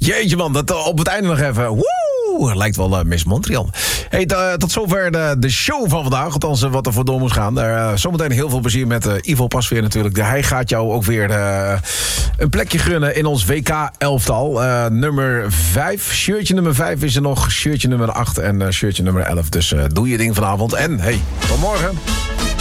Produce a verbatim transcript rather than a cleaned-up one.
Jeetje man, dat op het einde nog even. Woe, lijkt wel uh, Miss Montreal. Hey, t- uh, tot zover de, de show van vandaag. Althans, uh, wat er voor door moest gaan. Uh, zometeen heel veel plezier met uh, Ivo Pasveer natuurlijk. De, hij gaat jou ook weer uh, een plekje gunnen in ons W K-elftal. Uh, nummer vijf. Shirtje nummer vijf is er nog. Shirtje nummer acht en uh, shirtje nummer elf. Dus uh, doe je ding vanavond. En hey, tot morgen.